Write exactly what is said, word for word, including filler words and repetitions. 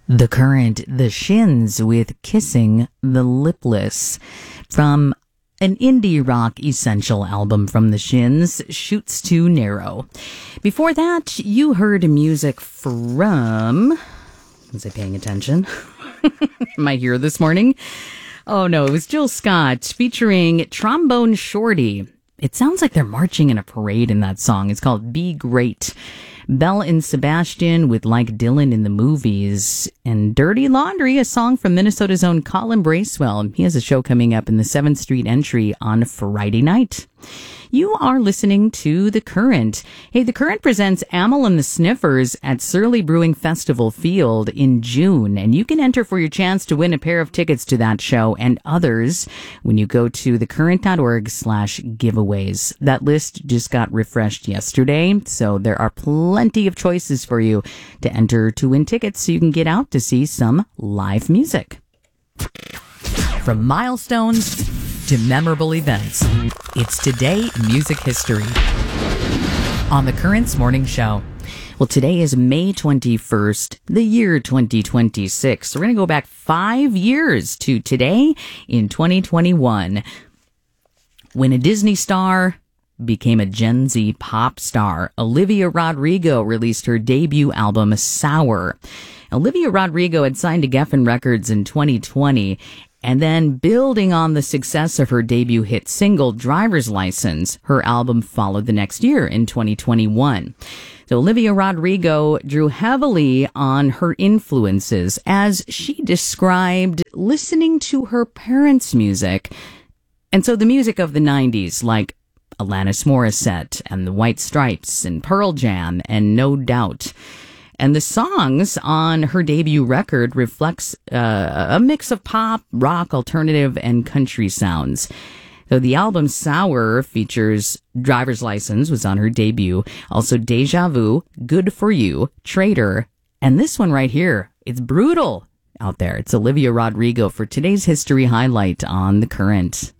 The Current, The Shins with Kissing the Lipless from an indie rock essential album from The Shins, Shoots Too Narrow. Before that, you heard music from... Was I paying attention? Am I here this morning? Oh no, it was Jill Scott featuring Trombone Shorty. It sounds like they're marching in a parade in that song. It's called Be Great. Belle and Sebastian with Like Dylan in the Movies, and Dirty Laundry, a song from Minnesota's own Colin Bracewell. He has a show coming up in the seventh Street Entry on Friday night. You are listening to The Current. Hey, The Current presents Amyl and the Sniffers at Surly Brewing Festival Field in June, and you can enter for your chance to win a pair of tickets to that show and others when you go to thecurrent.org slash giveaways. That list just got refreshed yesterday, so there are plenty of choices for you to enter to win tickets so you can get out to see some live music. From milestones to memorable events, it's Today in Music History on The Current's Morning Show. Well, today is May twenty-first, the year twenty twenty-six. We're going to go back five years to today in twenty twenty-one, when a Disney star became a Gen Z pop star. Olivia Rodrigo released her debut album, Sour. Olivia Rodrigo had signed to Geffen Records in twenty twenty, and then, building on the success of her debut hit single, Driver's License, her album followed the next year in twenty twenty-one. So Olivia Rodrigo drew heavily on her influences, as she described listening to her parents' music. And so the music of the nineties, like Alanis Morissette and the White Stripes and Pearl Jam and No Doubt. And the songs on her debut record reflects uh, a mix of pop, rock, alternative, and country sounds. So the album Sour features Driver's License, was on her debut. Also Deja Vu, Good For You, Traitor, and this one right here. It's brutal out there. It's Olivia Rodrigo for today's history highlight on The Current.